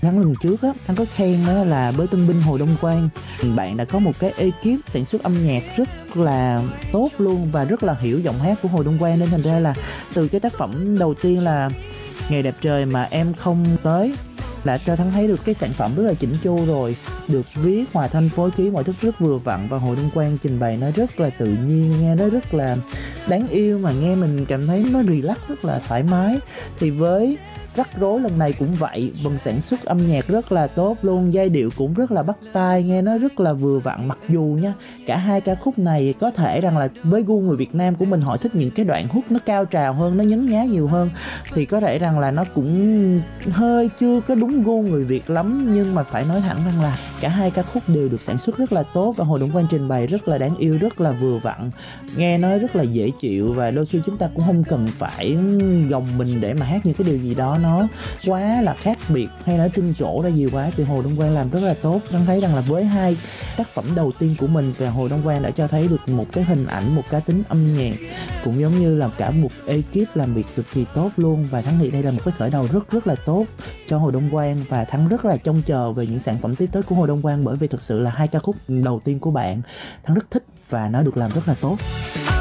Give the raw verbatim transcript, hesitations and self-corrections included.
Thắng lần trước á, Thắng có khen đó là với tân binh Hồ Đông Quang, bạn đã có một cái ekip sản xuất âm nhạc rất là tốt luôn và rất là hiểu giọng hát của Hồ Đông Quang, nên thành ra là từ cái tác phẩm đầu tiên là Ngày Đẹp Trời mà em không tới là cho Thắng thấy được cái sản phẩm rất là chỉnh chu rồi, được viết hòa thanh phối khí mọi thứ rất vừa vặn, và Hồ Đông Quang trình bày nó rất là tự nhiên, nghe nó rất là đáng yêu mà nghe mình cảm thấy nó relax, rất là thoải mái. Thì với Rắc Rối lần này cũng vậy, vần sản xuất âm nhạc rất là tốt luôn, giai điệu cũng rất là bắt tai, nghe nó rất là vừa vặn. Mặc dù nha, cả hai ca khúc này có thể rằng là với gu người Việt Nam của mình, họ thích những cái đoạn hook nó cao trào hơn, nó nhấn nhá nhiều hơn, thì có thể rằng là nó cũng hơi chưa có đúng gu người Việt lắm. Nhưng mà phải nói thẳng rằng là cả hai ca khúc đều được sản xuất rất là tốt, và Hồ Đông Quang trình bày rất là đáng yêu, rất là vừa vặn, nghe nó rất là dễ chịu, và đôi khi chúng ta cũng không cần phải gồng mình để mà hát những cái điều gì đó nó quá là khác biệt hay nó trưng trổ ra nhiều quá, thì Hồ Đông Quang làm rất là tốt. Tôi thấy rằng là với hai tác phẩm đầu tiên của mình, và Hồ Đông Quang đã cho thấy được một cái hình ảnh, một cá tính âm nhạc, cũng giống như là cả một ekip làm việc cực kỳ tốt luôn. Và Thắng nghĩ đây là một cái khởi đầu rất rất là tốt cho Hồ Đông Quang, và Thắng rất là trông chờ về những sản phẩm tiếp tới của Hồ Đông Quang, bởi vì thực sự là hai ca khúc đầu tiên của bạn Thắng rất thích và nó được làm rất là tốt.